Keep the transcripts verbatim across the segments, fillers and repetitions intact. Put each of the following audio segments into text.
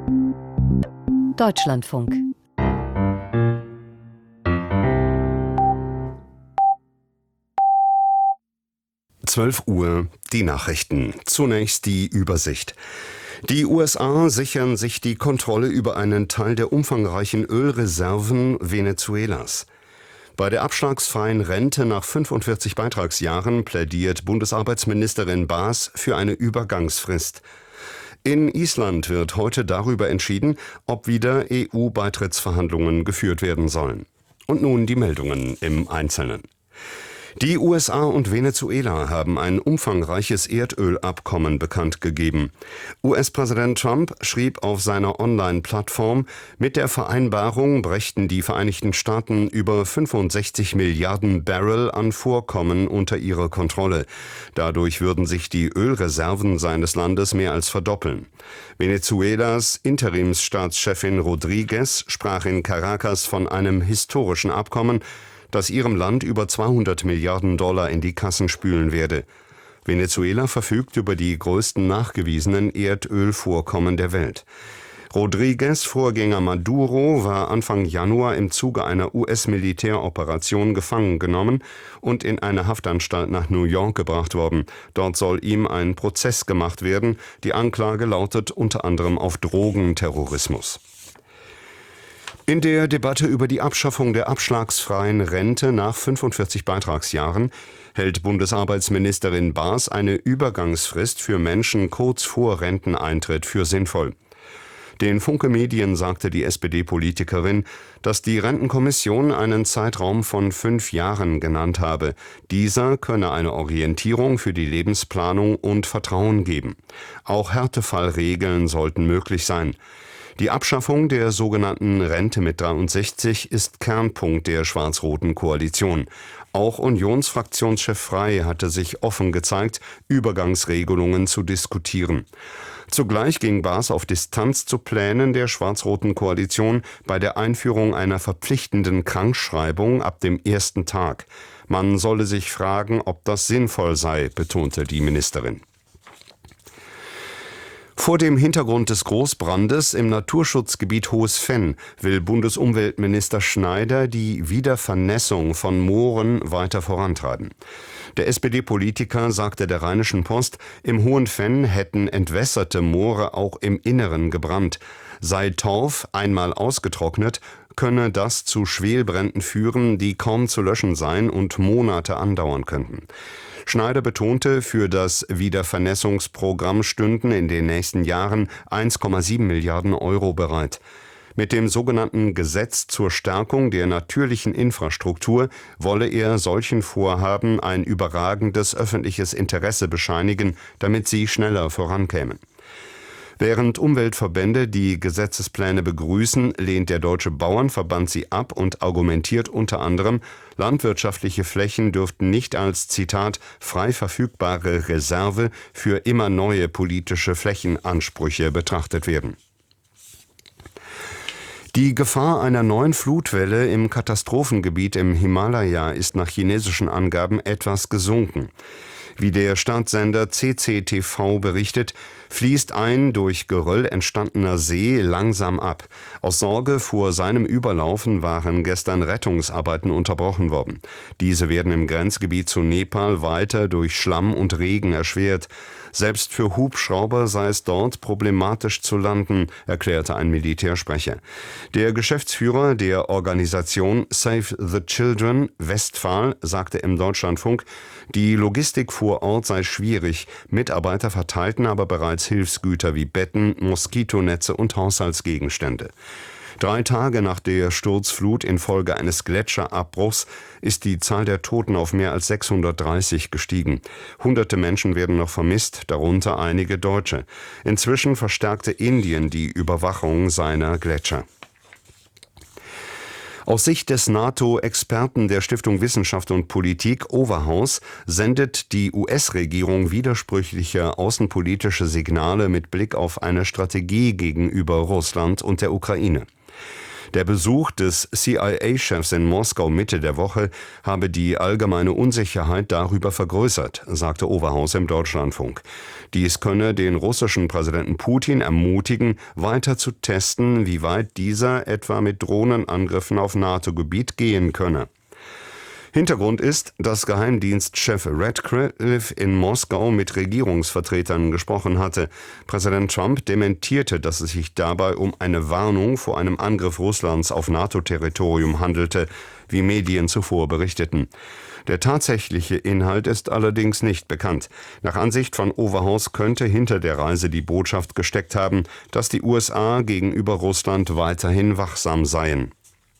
Deutschlandfunk. zwölf Uhr, die Nachrichten. Zunächst die Übersicht. Die U S A sichern sich die Kontrolle über einen Teil der umfangreichen Ölreserven Venezuelas. Bei der abschlagsfreien Rente nach fünfundvierzig Beitragsjahren plädiert Bundesarbeitsministerin Baas für eine Übergangsfrist. In Island wird heute darüber entschieden, ob wieder E U-Beitrittsverhandlungen geführt werden sollen. Und nun die Meldungen im Einzelnen. Die U S A und Venezuela haben ein umfangreiches Erdölabkommen bekannt gegeben. U S-Präsident Trump schrieb auf seiner Online-Plattform, mit der Vereinbarung brächten die Vereinigten Staaten über fünfundsechzig Milliarden Barrel an Vorkommen unter ihre Kontrolle. Dadurch würden sich die Ölreserven seines Landes mehr als verdoppeln. Venezuelas Interimsstaatschefin Rodriguez sprach in Caracas von einem historischen Abkommen, das ihrem Land über zweihundert Milliarden Dollar in die Kassen spülen werde. Venezuela verfügt über die größten nachgewiesenen Erdölvorkommen der Welt. Rodriguez' Vorgänger Maduro war Anfang Januar im Zuge einer U S-Militäroperation gefangen genommen und in eine Haftanstalt nach New York gebracht worden. Dort soll ihm ein Prozess gemacht werden. Die Anklage lautet unter anderem auf Drogenterrorismus. In der Debatte über die Abschaffung der abschlagsfreien Rente nach fünfundvierzig Beitragsjahren hält Bundesarbeitsministerin Baas eine Übergangsfrist für Menschen kurz vor Renteneintritt für sinnvoll. Den Funke Medien sagte die S P D-Politikerin, dass die Rentenkommission einen Zeitraum von fünf Jahren genannt habe. Dieser könne eine Orientierung für die Lebensplanung und Vertrauen geben. Auch Härtefallregeln sollten möglich sein. Die Abschaffung der sogenannten Rente mit dreiundsechzig ist Kernpunkt der schwarz-roten Koalition. Auch Unionsfraktionschef Frey hatte sich offen gezeigt, Übergangsregelungen zu diskutieren. Zugleich ging Baas auf Distanz zu Plänen der schwarz-roten Koalition bei der Einführung einer verpflichtenden Krankschreibung ab dem ersten Tag. Man solle sich fragen, ob das sinnvoll sei, betonte die Ministerin. Vor dem Hintergrund des Großbrandes im Naturschutzgebiet Hohes Venn will Bundesumweltminister Schneider die Wiedervernässung von Mooren weiter vorantreiben. Der S P D-Politiker sagte der Rheinischen Post, im Hohen Venn hätten entwässerte Moore auch im Inneren gebrannt. Sei Torf einmal ausgetrocknet, könne das zu Schwelbränden führen, die kaum zu löschen seien und Monate andauern könnten. Schneider betonte, für das Wiedervernässungsprogramm stünden in den nächsten Jahren eins Komma sieben Milliarden Euro bereit. Mit dem sogenannten Gesetz zur Stärkung der natürlichen Infrastruktur wolle er solchen Vorhaben ein überragendes öffentliches Interesse bescheinigen, damit sie schneller vorankämen. Während Umweltverbände die Gesetzespläne begrüßen, lehnt der Deutsche Bauernverband sie ab und argumentiert unter anderem, landwirtschaftliche Flächen dürften nicht als, Zitat, frei verfügbare Reserve für immer neue politische Flächenansprüche betrachtet werden. Die Gefahr einer neuen Flutwelle im Katastrophengebiet im Himalaya ist nach chinesischen Angaben etwas gesunken. Wie der Staatssender C C T V berichtet, fließt ein durch Geröll entstandener See langsam ab. Aus Sorge vor seinem Überlaufen waren gestern Rettungsarbeiten unterbrochen worden. Diese werden im Grenzgebiet zu Nepal weiter durch Schlamm und Regen erschwert. Selbst für Hubschrauber sei es dort problematisch zu landen, erklärte ein Militärsprecher. Der Geschäftsführer der Organisation Save the Children, Westphal, sagte im Deutschlandfunk, die Logistik vor Ort sei schwierig. Mitarbeiter verteilten aber bereits Hilfsgüter wie Betten, Moskitonetze und Haushaltsgegenstände. Drei Tage nach der Sturzflut infolge eines Gletscherabbruchs ist die Zahl der Toten auf mehr als sechshundertdreißig gestiegen. Hunderte Menschen werden noch vermisst, darunter einige Deutsche. Inzwischen verstärkte Indien die Überwachung seiner Gletscher. Aus Sicht des NATO-Experten der Stiftung Wissenschaft und Politik Overhaus sendet die U S-Regierung widersprüchliche außenpolitische Signale mit Blick auf eine Strategie gegenüber Russland und der Ukraine. Der Besuch des C I A-Chefs in Moskau Mitte der Woche habe die allgemeine Unsicherheit darüber vergrößert, sagte Overhaus im Deutschlandfunk. Dies könne den russischen Präsidenten Putin ermutigen, weiter zu testen, wie weit dieser etwa mit Drohnenangriffen auf NATO-Gebiet gehen könne. Hintergrund ist, dass Geheimdienstchef Radcliffe in Moskau mit Regierungsvertretern gesprochen hatte. Präsident Trump dementierte, dass es sich dabei um eine Warnung vor einem Angriff Russlands auf NATO-Territorium handelte, wie Medien zuvor berichteten. Der tatsächliche Inhalt ist allerdings nicht bekannt. Nach Ansicht von Overhaus könnte hinter der Reise die Botschaft gesteckt haben, dass die U S A gegenüber Russland weiterhin wachsam seien.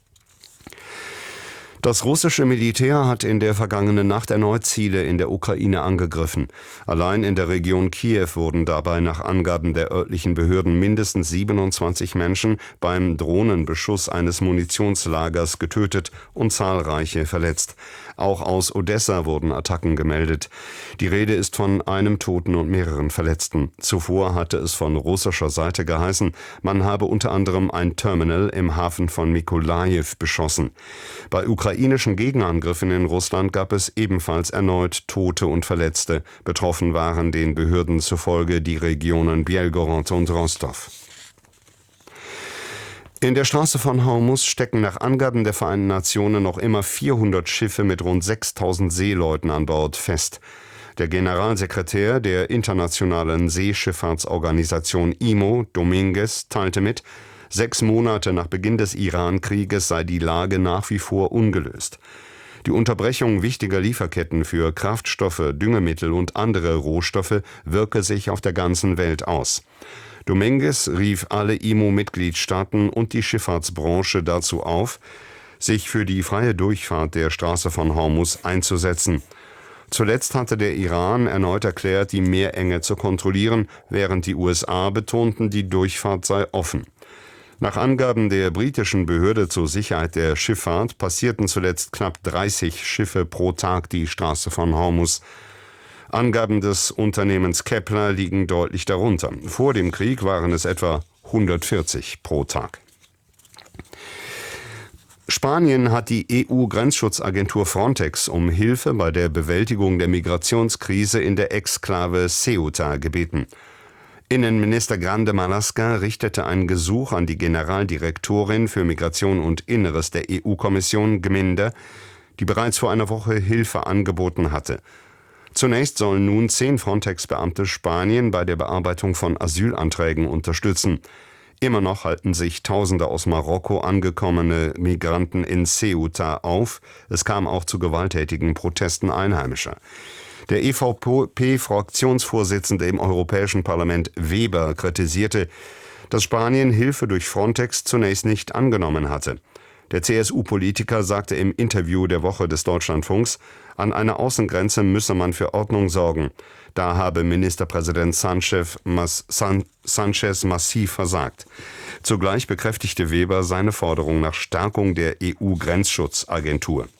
Das russische Militär hat in der vergangenen Nacht erneut Ziele in der Ukraine angegriffen. Allein in der Region Kiew wurden dabei nach Angaben der örtlichen Behörden mindestens siebenundzwanzig Menschen beim Drohnenbeschuss eines Munitionslagers getötet und zahlreiche verletzt. Auch aus Odessa wurden Attacken gemeldet. Die Rede ist von einem Toten und mehreren Verletzten. Zuvor hatte es von russischer Seite geheißen, man habe unter anderem ein Terminal im Hafen von Mykolajiw beschossen. Bei ukrainischen Gegenangriffen in Russland gab es ebenfalls erneut Tote und Verletzte. Betroffen waren den Behörden zufolge die Regionen Belgorod und Rostov. In der Straße von Hormuz stecken nach Angaben der Vereinten Nationen noch immer vierhundert Schiffe mit rund sechstausend Seeleuten an Bord fest. Der Generalsekretär der Internationalen Seeschifffahrtsorganisation I M O, Dominguez, teilte mit, sechs Monate nach Beginn des Iran-Krieges sei die Lage nach wie vor ungelöst. Die Unterbrechung wichtiger Lieferketten für Kraftstoffe, Düngemittel und andere Rohstoffe wirke sich auf der ganzen Welt aus. Dominguez rief alle I M O-Mitgliedstaaten und die Schifffahrtsbranche dazu auf, sich für die freie Durchfahrt der Straße von Hormuz einzusetzen. Zuletzt hatte der Iran erneut erklärt, die Meerenge zu kontrollieren, während die U S A betonten, die Durchfahrt sei offen. Nach Angaben der britischen Behörde zur Sicherheit der Schifffahrt passierten zuletzt knapp dreißig Schiffe pro Tag die Straße von Hormuz. Angaben des Unternehmens Kepler liegen deutlich darunter. Vor dem Krieg waren es etwa hundertvierzig pro Tag. Spanien hat die E U-Grenzschutzagentur Frontex um Hilfe bei der Bewältigung der Migrationskrise in der Exklave Ceuta gebeten. Innenminister Grande Marlaska richtete ein Gesuch an die Generaldirektorin für Migration und Inneres der E U-Kommission, Gminde, die bereits vor einer Woche Hilfe angeboten hatte. Zunächst sollen nun zehn Frontex-Beamte Spanien bei der Bearbeitung von Asylanträgen unterstützen. Immer noch halten sich Tausende aus Marokko angekommene Migranten in Ceuta auf. Es kam auch zu gewalttätigen Protesten Einheimischer. Der E V P-Fraktionsvorsitzende im Europäischen Parlament Weber kritisierte, dass Spanien Hilfe durch Frontex zunächst nicht angenommen hatte. Der C S U-Politiker sagte im Interview der Woche des Deutschlandfunks, an einer Außengrenze müsse man für Ordnung sorgen. Da habe Ministerpräsident Sanchez, Mas, San, Sanchez massiv versagt. Zugleich bekräftigte Weber seine Forderung nach Stärkung der E U-Grenzschutzagentur.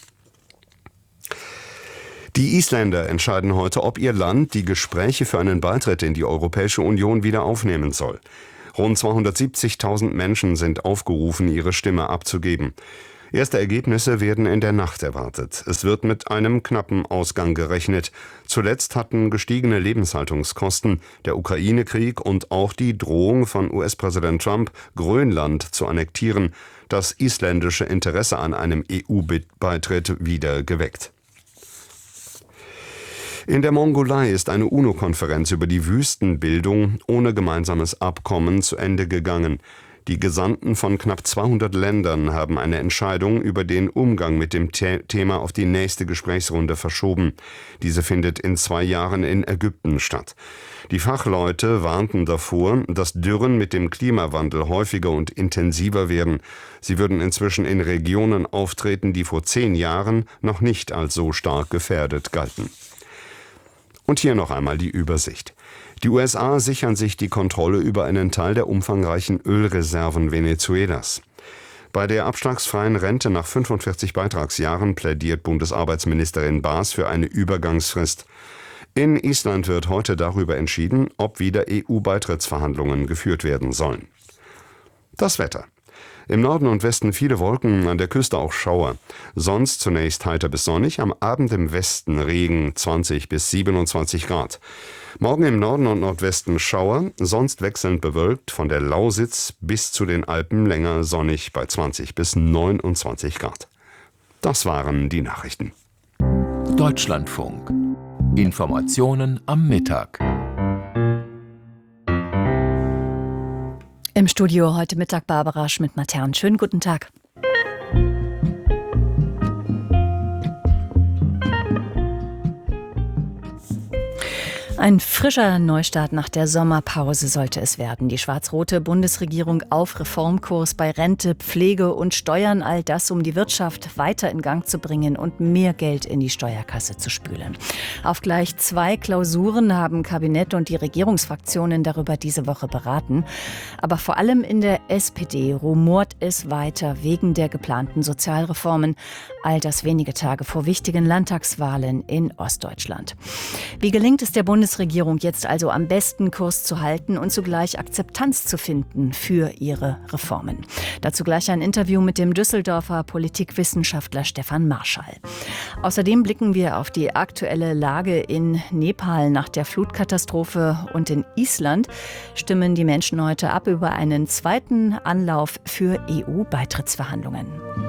Die Isländer entscheiden heute, ob ihr Land die Gespräche für einen Beitritt in die Europäische Union wieder aufnehmen soll. Rund zweihundertsiebzigtausend Menschen sind aufgerufen, ihre Stimme abzugeben. Erste Ergebnisse werden in der Nacht erwartet. Es wird mit einem knappen Ausgang gerechnet. Zuletzt hatten gestiegene Lebenshaltungskosten, der Ukraine-Krieg und auch die Drohung von U S-Präsident Trump, Grönland zu annektieren, das isländische Interesse an einem E U-Beitritt wieder geweckt. In der Mongolei ist eine UNO-Konferenz über die Wüstenbildung ohne gemeinsames Abkommen zu Ende gegangen. Die Gesandten von knapp zweihundert Ländern haben eine Entscheidung über den Umgang mit dem The- Thema auf die nächste Gesprächsrunde verschoben. Diese findet in zwei Jahren in Ägypten statt. Die Fachleute warnten davor, dass Dürren mit dem Klimawandel häufiger und intensiver werden. Sie würden inzwischen in Regionen auftreten, die vor zehn Jahren noch nicht als so stark gefährdet galten. Und hier noch einmal die Übersicht. Die U S A sichern sich die Kontrolle über einen Teil der umfangreichen Ölreserven Venezuelas. Bei der abschlagsfreien Rente nach fünfundvierzig Beitragsjahren plädiert Bundesarbeitsministerin Baas für eine Übergangsfrist. In Island wird heute darüber entschieden, ob wieder E U-Beitrittsverhandlungen geführt werden sollen. Das Wetter. Im Norden und Westen viele Wolken, an der Küste auch Schauer. Sonst zunächst heiter bis sonnig, am Abend im Westen Regen, zwanzig bis siebenundzwanzig Grad. Morgen im Norden und Nordwesten Schauer, sonst wechselnd bewölkt, von der Lausitz bis zu den Alpen länger sonnig bei zwanzig bis neunundzwanzig Grad. Das waren die Nachrichten. Deutschlandfunk. Informationen am Mittag. Im Studio heute Mittag Barbara Schmidt-Matern. Schönen guten Tag. Ein frischer Neustart nach der Sommerpause sollte es werden. Die schwarz-rote Bundesregierung auf Reformkurs bei Rente, Pflege und Steuern, all das, um die Wirtschaft weiter in Gang zu bringen und mehr Geld in die Steuerkasse zu spülen. Auf gleich zwei Klausuren haben Kabinett und die Regierungsfraktionen darüber diese Woche beraten. Aber vor allem in der S P D rumort es weiter wegen der geplanten Sozialreformen. All das wenige Tage vor wichtigen Landtagswahlen in Ostdeutschland. Wie gelingt es der Bundesregierung jetzt also am besten Kurs zu halten und zugleich Akzeptanz zu finden für ihre Reformen? Dazu gleich ein Interview mit dem Düsseldorfer Politikwissenschaftler Stefan Marschall. Außerdem blicken wir auf die aktuelle Lage in Nepal nach der Flutkatastrophe und in Island stimmen die Menschen heute ab über einen zweiten Anlauf für E U-Beitrittsverhandlungen.